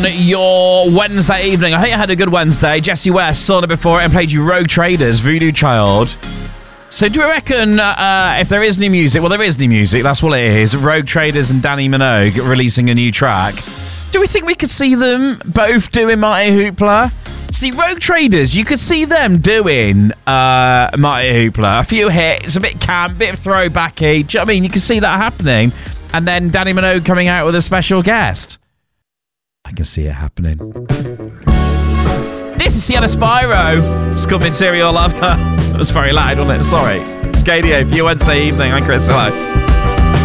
on your Wednesday evening. I hope you had a good Wednesday. Jesse West saw it before and played you Rogue Traders, Voodoo Child. So do we reckon if there is new music, well, there is new music, that's what it is. Rogue Traders and Danny Minogue releasing a new track. Do we think we could see them both doing Mighty Hoopla? See, Rogue Traders, you could see them doing Mighty Hoopla. A few hits, a bit camp, a bit throwbacky. Do you know what I mean? You can see that happening. And then Danny Minogue coming out with a special guest. I can see it happening. This is Sienna Spyro. Scumming Serial Lover. That was very loud, wasn't it? Sorry. It's KDA for your Wednesday evening. I'm Chris. Hello.